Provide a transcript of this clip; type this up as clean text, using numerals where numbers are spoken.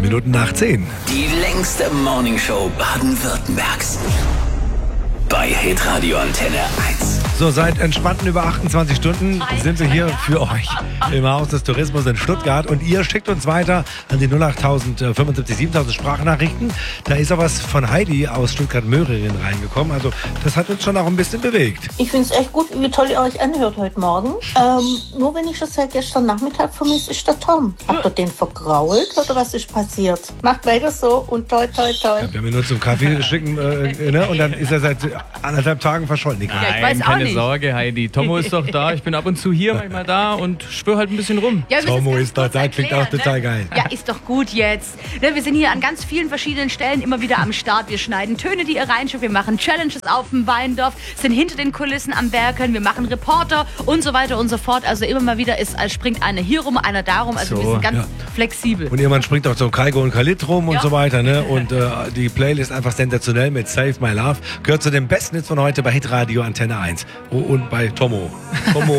Minuten nach 10. Die längste Morningshow Baden-Württembergs. Bei Hitradio Antenne 1. So, seit entspannten über 28 Stunden sind wir hier für euch im Haus des Tourismus in Stuttgart und ihr schickt uns weiter an die 08000 75 7000 Sprachnachrichten. Da ist auch was von Heidi aus Stuttgart-Möhringen reingekommen. Also das hat uns schon auch ein bisschen bewegt. Ich finde es echt gut, wie toll ihr euch anhört heute Morgen. Nur wenn ich das seit gestern Nachmittag vermisse, ist der Tom. Habt ihr den vergrault oder was ist passiert? Macht weiter so und toi, toi, toi. Ja, wir haben ihn nur zum Kaffee schicken ne? Und dann ist er seit 1,5 Tagen verschollen. Ja, ich weiß auch keine nicht. Sorge, Heidi. Tomo ist doch da. Ich bin ab und zu hier, manchmal da und schwöre halt ein bisschen rum. Ja, wir müssen Tomo es ist doch ganz da, kurz klingt auch erklären, total geil. Ja, ist doch gut jetzt. Ne, wir sind hier an ganz vielen verschiedenen Stellen immer wieder am Start. Wir schneiden Töne, die ihr reinschickt. Wir machen Challenges auf dem Weindorf, sind hinter den Kulissen am Werkeln. Wir machen Reporter und so weiter und so fort. Also immer mal wieder springt einer hier rum, einer da rum. Also So, wir sind ganz ja. flexibel. Und jemand springt auch zum Kaigo und Kalit rum und Ja. so weiter. Ne? Und die Playlist einfach sensationell mit Save My Love. Gehört zu den besten Hits von heute bei Hitradio Antenne 1. Und bei Tomo.